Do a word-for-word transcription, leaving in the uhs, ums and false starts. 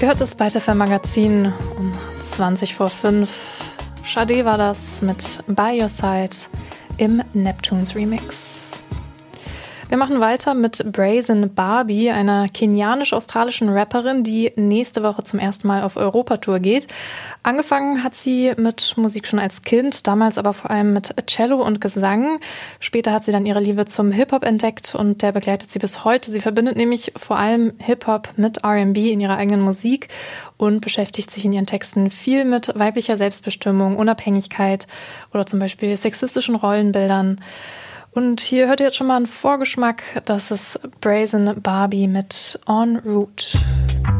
Gehört es bei T V Magazin um zwanzig vor fünf. Sade war das mit By Your Side im Neptunes Remix. Wir machen weiter mit Brazen Barbie, einer kenianisch-australischen Rapperin, die nächste Woche zum ersten Mal auf Europatour geht. Angefangen hat sie mit Musik schon als Kind, damals aber vor allem mit Cello und Gesang. Später hat sie dann ihre Liebe zum Hip-Hop entdeckt und der begleitet sie bis heute. Sie verbindet nämlich vor allem Hip-Hop mit R and B in ihrer eigenen Musik und beschäftigt sich in ihren Texten viel mit weiblicher Selbstbestimmung, Unabhängigkeit oder zum Beispiel sexistischen Rollenbildern. Und hier hört ihr jetzt schon mal einen Vorgeschmack. Das ist Brazen Barbie mit En Route.